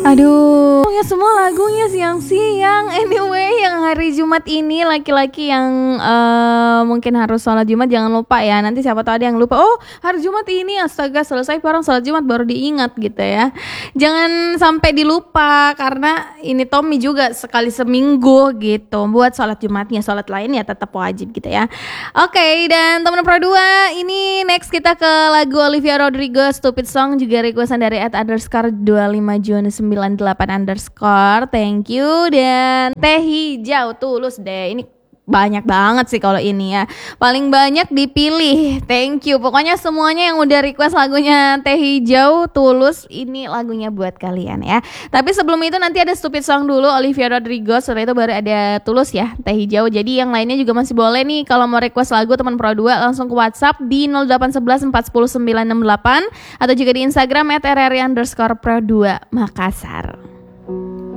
Aduh, ya semua lagunya siang-siang. Anyway, yang hari Jumat ini laki-laki yang mungkin harus sholat Jumat jangan lupa ya. Nanti siapa tahu ada yang lupa. Oh, hari Jumat ini astaga selesai orang sholat Jumat baru diingat gitu ya. Jangan sampai dilupa karena ini Tommy juga sekali seminggu gitu buat sholat Jumatnya. Sholat lain ya tetap wajib gitu ya. Oke, dan teman Pro 2 ini next kita ke lagu Olivia Rodrigo Stupid Song, juga requestan dari @_25Juni98 _ thank you. Dan Teh Hijau Tulus deh, ini banyak banget sih kalau ini ya, paling banyak dipilih, thank you. Pokoknya semuanya yang udah request lagunya Teh Hijau Tulus, ini lagunya buat kalian ya. Tapi sebelum itu nanti ada Stupid Song dulu Olivia Rodrigo, setelah itu baru ada Tulus ya, Teh Hijau. Jadi yang lainnya juga masih boleh nih kalau mau request lagu teman Pro 2 langsung ke WhatsApp di 0811 410 968 atau juga di Instagram @rri_pro2 Makassar.